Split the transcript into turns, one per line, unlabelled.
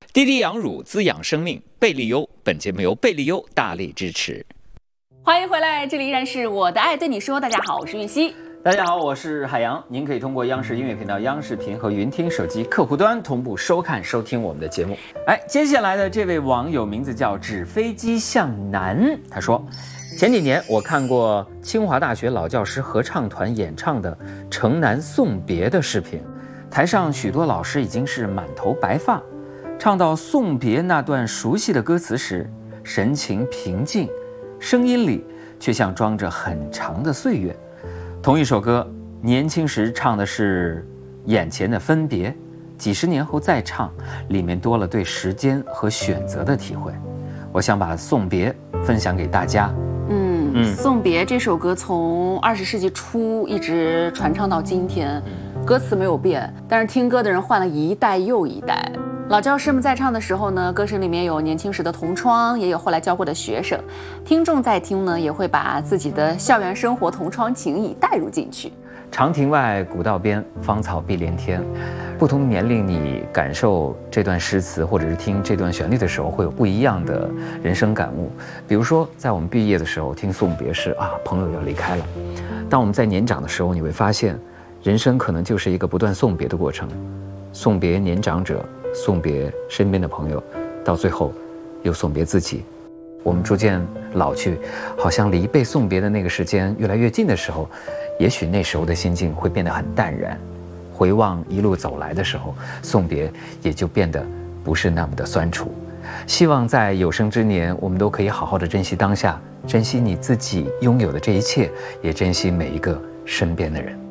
滴滴养乳滋养生命，贝利优。本节目由贝利优大力支持。
欢迎回来，这里依然是我的爱对你说。大家好，我是玉溪。
大家好，我是海洋。您可以通过央视音乐频道、央视频和云听手机客户端同步收看、收听我们的节目。接下来的这位网友名字叫纸飞机向南，他说，前几年我看过清华大学老教师合唱团演唱的《城南送别》的视频，台上许多老师已经是满头白发，唱到送别那段熟悉的歌词时，神情平静，声音里却像装着很长的岁月。同一首歌，年轻时唱的是眼前的分别，几十年后再唱，里面多了对时间和选择的体会。我想把送别分享给大家。
送别这首歌从20世纪初一直传唱到今天，歌词没有变，但是听歌的人换了一代又一代。老教师们在唱的时候呢，歌声里面有年轻时的同窗，也有后来教过的学生。听众在听呢，也会把自己的校园生活同窗情谊带入进去。
长亭外，古道边，芳草碧连天。不同的年龄，你感受这段诗词或者是听这段旋律的时候，会有不一样的人生感悟。比如说，在我们毕业的时候听送别是朋友要离开了。当我们在年长的时候，你会发现，人生可能就是一个不断送别的过程，送别年长者，送别身边的朋友，到最后又送别自己。我们逐渐老去，好像离被送别的那个时间越来越近的时候，也许那时候的心境会变得很淡然。回望一路走来的时候，送别也就变得不是那么的酸楚。希望在有生之年，我们都可以好好的珍惜当下，珍惜你自己拥有的这一切，也珍惜每一个身边的人。